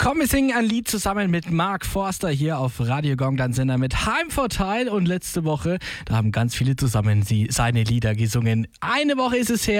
Komm, wir singen ein Lied zusammen mit Mark Forster hier auf Radio Gong, dein Sender mit Heimvorteil. Und letzte Woche, da haben ganz viele zusammen seine Lieder gesungen. Eine Woche ist es her.